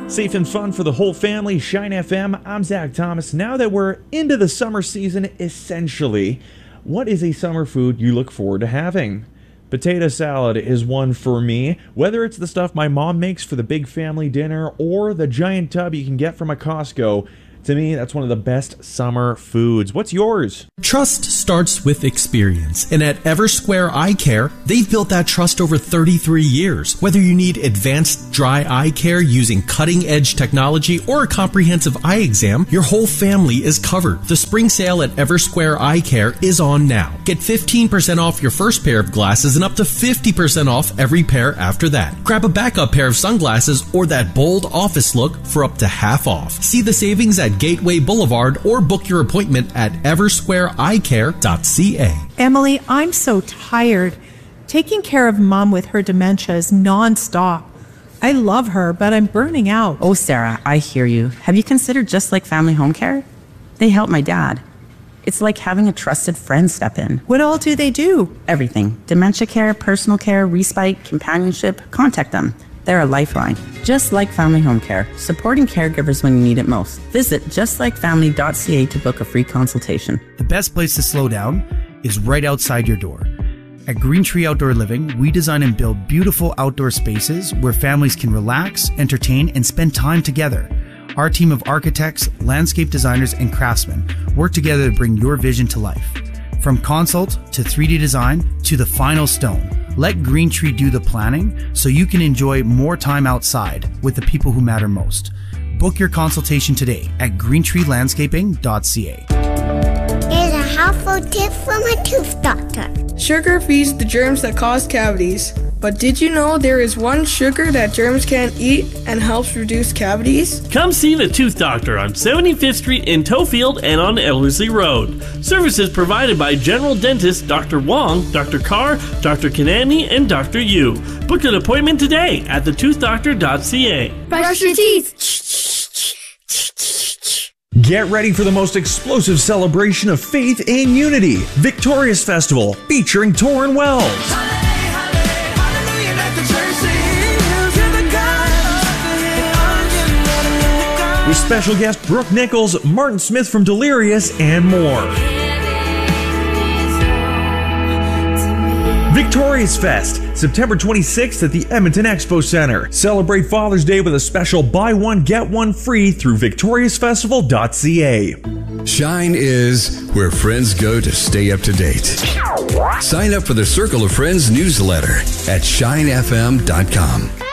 Safe and fun for the whole family. Shine FM. I'm Zach Thomas. Now that we're into the summer season, essentially, what is a summer food you look forward to having? Potato salad is one for me. Whether it's the stuff my mom makes for the big family dinner or the giant tub you can get from a Costco, to me, that's one of the best summer foods. What's yours? Trust starts with experience, and at Eversquare Eye Care, they've built that trust over 33 years. Whether you need advanced dry eye care using cutting-edge technology or a comprehensive eye exam, your whole family is covered. The spring sale at Eversquare Eye Care is on now. Get 15% off your first pair of glasses and up to 50% off every pair after that. Grab a backup pair of sunglasses or that bold office look for up to half off. See the savings at Gateway Boulevard or book your appointment at eversquareeyecare.ca. Emily, I'm so tired. Taking care of Mom with her dementia is nonstop. I love her, but I'm burning out. Oh, Sarah, I hear you. Have you considered Just Like Family Home Care? They help my dad. It's like having a trusted friend step in. What all do they do? Everything. Dementia care, personal care, respite, companionship. Contact them. They're a lifeline. Just Like Family Home Care, supporting caregivers when you need it most. Visit justlikeFamily.ca to book a free consultation. The best place to slow down is right outside your door. At Green Tree Outdoor Living, we design and build beautiful outdoor spaces where families can relax, entertain, and spend time together. Our team of architects, landscape designers, and craftsmen work together to bring your vision to life. From consult to 3D design to the final stone, let Green Tree do the planning so you can enjoy more time outside with the people who matter most. Book your consultation today at greentreelandscaping.ca. Here's a helpful tip from a tooth doctor. Sugar feeds the germs that cause cavities. But did you know there is one sugar that germs can't eat and helps reduce cavities? Come see the Tooth Doctor on 75th Street in Tofield and on Ellerslie Road. Services provided by General Dentist Dr. Wong, Dr. Carr, Dr. Kanani, and Dr. Yu. Book an appointment today at thetoothDoctor.ca. Brush your teeth. Get ready for the most explosive celebration of faith and unity. Victorious Festival featuring Torrin Wells. With special guest Brooke Nichols, Martin Smith from Delirious, and more. Victorious Fest, September 26th at the Edmonton Expo Center. Celebrate Father's Day with a special buy one, get one free through victoriousfestival.ca. Shine is where friends go to stay up to date. Sign up for the Circle of Friends newsletter at shinefm.com.